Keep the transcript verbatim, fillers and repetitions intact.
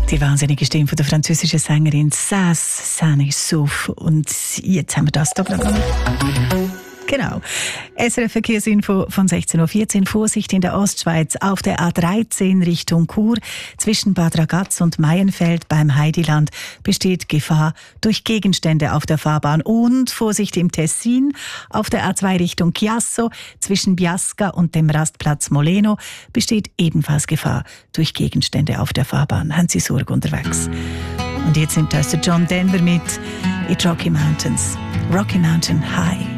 Die wahnsinnige Stimme von der französischen Sängerin Sass Sanissouf. Und jetzt haben wir das doch noch. Genau. S R F Verkehrsinfo von sechzehn Uhr vierzehn. Vorsicht in der Ostschweiz auf der A dreizehn Richtung Chur. Zwischen Bad Ragaz und Maienfeld beim Heidiland besteht Gefahr durch Gegenstände auf der Fahrbahn. Und Vorsicht im Tessin auf der A zwei Richtung Chiasso. Zwischen Biasca und dem Rastplatz Moleno besteht ebenfalls Gefahr durch Gegenstände auf der Fahrbahn. Haben Sie Sorge unterwegs? Und jetzt nimmt das der John Denver mit It's Rocky Mountains. Rocky Mountain High.